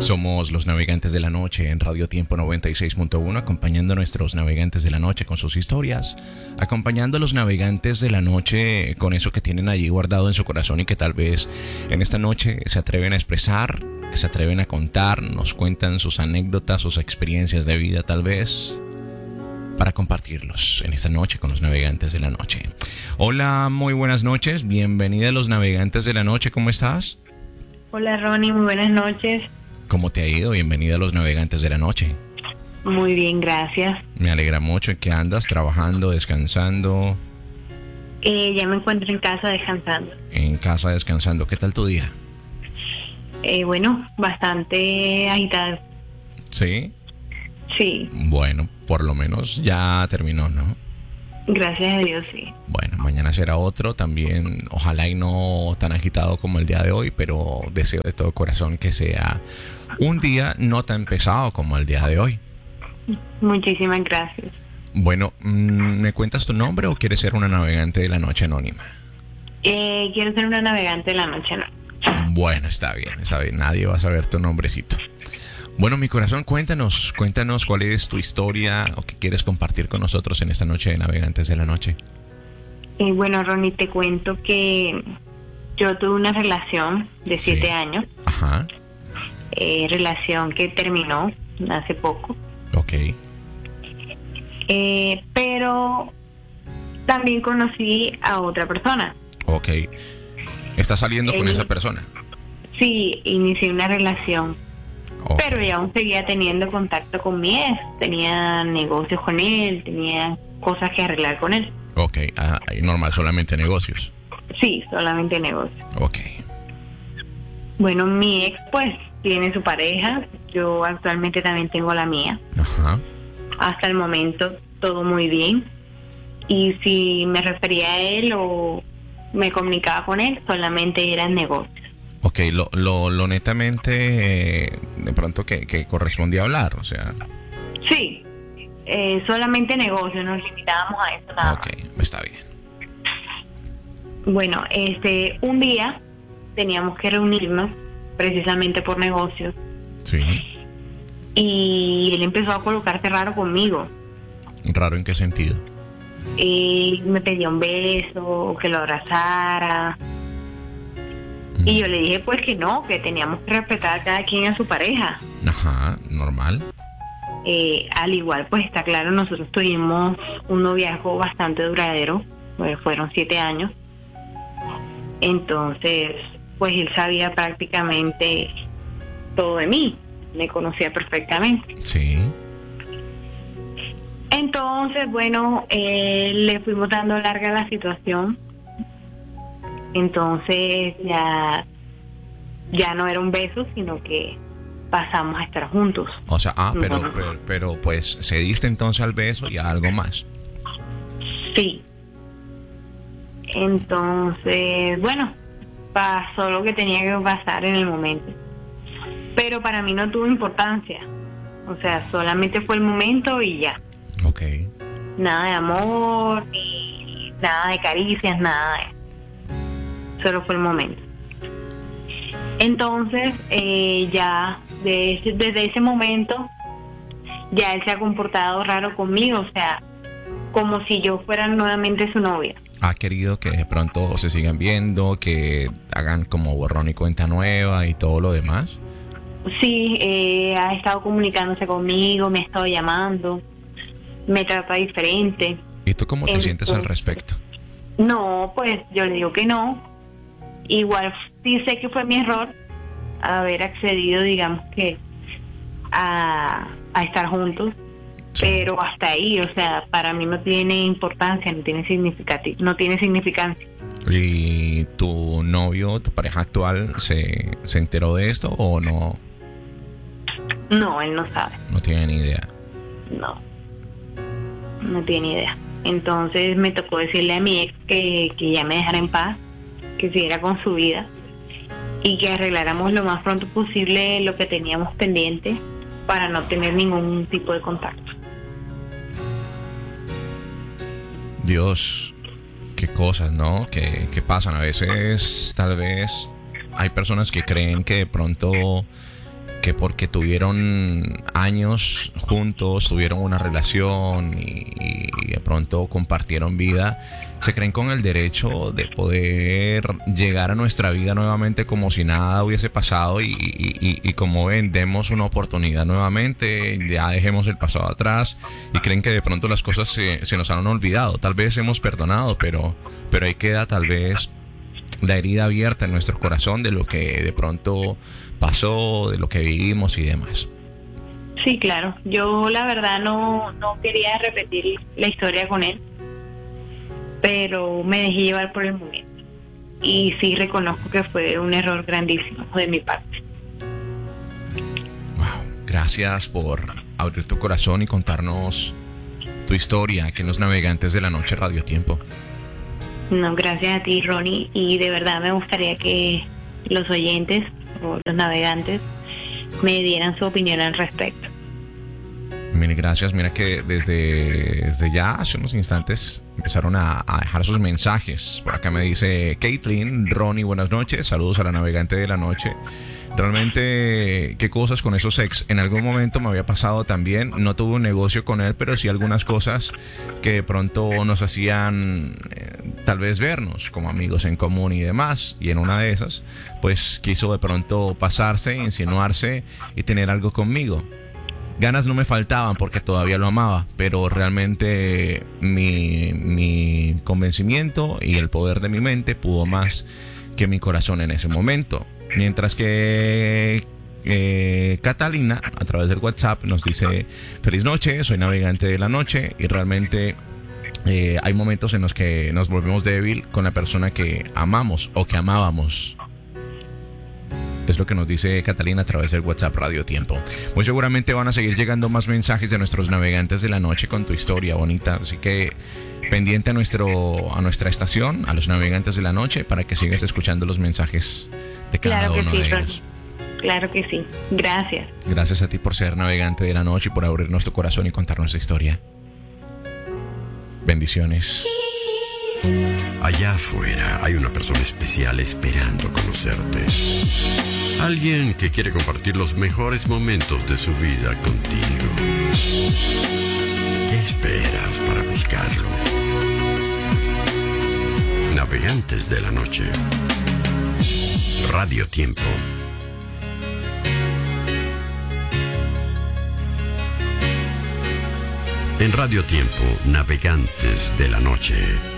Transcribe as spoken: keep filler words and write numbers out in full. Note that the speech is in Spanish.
Somos los navegantes de la noche en Radio Tiempo noventa y seis punto uno, acompañando a nuestros navegantes de la noche con sus historias, acompañando a los navegantes de la noche con eso que tienen allí guardado en su corazón y que tal vez en esta noche se atreven a expresar, que se atreven a contar, nos cuentan sus anécdotas, sus experiencias de vida tal vez, para compartirlos en esta noche con los navegantes de la noche. Hola, muy buenas noches, bienvenida a los navegantes de la noche, ¿cómo estás? Hola Ronnie, muy buenas noches. ¿Cómo te ha ido? Bienvenida a los navegantes de la noche. Muy bien, gracias. Me alegra mucho. ¿En qué andas? ¿Trabajando? ¿Descansando? Eh, ya me encuentro en casa descansando. En casa descansando. ¿Qué tal tu día? Eh, bueno, bastante agitado. ¿Sí? Sí. Bueno, por lo menos ya terminó, ¿no? Gracias a Dios, sí. Bueno, mañana será otro también, ojalá y no tan agitado como el día de hoy, pero deseo de todo corazón que sea un día no tan pesado como el día de hoy. Muchísimas gracias. Bueno, ¿me cuentas tu nombre o quieres ser una navegante de la noche anónima? Eh, quiero ser una navegante de la noche, ¿no? Bueno, está bien, está bien, nadie va a saber tu nombrecito. Bueno, mi corazón, cuéntanos, cuéntanos cuál es tu historia o qué quieres compartir con nosotros en esta noche de Navegantes de la Noche. Eh, bueno, Ronnie, te cuento que yo tuve una relación de siete Sí. años. Ajá, Eh, relación que terminó hace poco. ok, Eh, pero también conocí a otra persona. ok. ¿Estás saliendo con Eh, esa persona? Sí, inicié una relación. Ok. Pero yo aún seguía teniendo contacto con mi ex, tenía negocios con él, tenía cosas que arreglar con él. Ok, ah, normal, solamente negocios. Sí, solamente negocios. Ok, Bueno, mi ex pues tiene su pareja, yo actualmente también tengo la mía. ajá, Hasta el momento todo muy bien. Y si me refería a él o me comunicaba con él, solamente eran negocios. ok, lo, lo, lo netamente eh, de pronto que, que correspondía hablar, o sea, Sí, eh, solamente negocios, nos limitábamos a eso nada más. ok, está bien. Bueno, este, un día teníamos que reunirnos precisamente por negocios Sí, y él empezó a colocarse raro conmigo. ¿raro en qué sentido? Y me pedía un beso, que lo abrazara. Mm. Y yo le dije pues que no, que teníamos que respetar a cada quien a su pareja. Ajá, normal. Eh, al igual, pues está claro, nosotros tuvimos un noviazgo bastante duradero, pues fueron siete años. Entonces, pues él sabía prácticamente todo de mí, me conocía perfectamente. Sí, Entonces, bueno, eh, le fuimos dando larga la situación. Entonces ya, ya no era un beso, sino que pasamos a estar juntos. o sea, ah, pero, Ujú. pero, pero pues cediste entonces al beso y a algo más. Sí. Entonces, bueno, pasó lo que tenía que pasar en el momento. Pero para mí no tuvo importancia. O sea, solamente fue el momento y ya. Ok, Nada de amor, ni nada de caricias, nada de eso. Solo fue el momento. Entonces, eh, ya de ese- desde ese momento, ya él se ha comportado raro conmigo, o sea, como si yo fuera nuevamente su novia. ha querido que de pronto se sigan viendo, que hagan como borrón y cuenta nueva y todo lo demás. Sí, eh, ha estado comunicándose conmigo, me ha estado llamando, me trata diferente. ¿Y tú cómo te Entonces, sientes al respecto? No, pues yo le digo que no. Igual sí sé que fue mi error haber accedido, digamos que, a, a estar juntos, Sí. pero hasta ahí, o sea, para mí no tiene importancia, no tiene significati- no tiene significancia. ¿Y tu novio, tu pareja actual, se, se enteró de esto o no, No, él no sabe, no tiene ni idea? no, no tiene idea. Entonces me tocó decirle a mi ex que, que ya me dejara en paz, que siguiera con su vida y que arregláramos lo más pronto posible lo que teníamos pendiente para no tener ningún tipo de contacto. Dios, qué cosas, ¿no? Que, que pasan. A veces, tal vez, hay personas que creen que de pronto que porque tuvieron años juntos, tuvieron una relación y, y de pronto compartieron vida, se creen con el derecho de poder llegar a nuestra vida nuevamente como si nada hubiese pasado y, y, y, y como ven, demos una oportunidad nuevamente, ya dejemos el pasado atrás y creen que de pronto las cosas se, se nos han olvidado. Tal vez hemos perdonado, pero, pero ahí queda tal vez la herida abierta en nuestro corazón de lo que de pronto pasó, de lo que vivimos y demás. Sí, claro. Yo la verdad no, no quería repetir la historia con él, pero me dejé llevar por el momento. Y sí reconozco que fue un error grandísimo de mi parte. Wow, gracias por abrir tu corazón y contarnos tu historia aquí en Los Navegantes de la Noche Radio Tiempo. No, gracias a ti, Ronnie, y de verdad me gustaría que los oyentes o los navegantes me dieran su opinión al respecto. Mil gracias. Mira que desde, desde ya hace unos instantes empezaron a, a dejar sus mensajes. Por acá me dice Caitlin, Ronnie, buenas noches, saludos a la navegante de la noche. Realmente, qué cosas con esos ex. En algún momento me había pasado también. No tuve un negocio con él, pero sí algunas cosas que de pronto nos hacían eh, tal vez vernos como amigos en común y demás. Y en una de esas, pues quiso de pronto pasarse, insinuarse y tener algo conmigo. Ganas no me faltaban porque todavía lo amaba, pero realmente mi, mi convencimiento y el poder de mi mente pudo más que mi corazón en ese momento. Mientras que eh, Catalina, a través del WhatsApp, nos dice: feliz noche, soy navegante de la noche. Y realmente eh, hay momentos en los que nos volvemos débil con la persona que amamos o que amábamos. Es lo que nos dice Catalina a través del WhatsApp Radio Tiempo. Muy seguramente van a seguir llegando más mensajes de nuestros navegantes de la noche con tu historia bonita. Así que pendiente a, nuestro, a nuestra estación, a los navegantes de la noche, para que sigas escuchando los mensajes de cada Claro que uno sí, de Ron. ellos. Claro que sí. Gracias. Gracias a ti por ser navegante de la noche y por abrirnos tu corazón y contarnos tu historia. Bendiciones. Allá afuera hay una persona especial esperando conocerte. Alguien que quiere compartir los mejores momentos de su vida contigo. ¿Qué esperas para buscarlo? Navegantes de la noche. Radio Tiempo. En Radio Tiempo, Navegantes de la noche.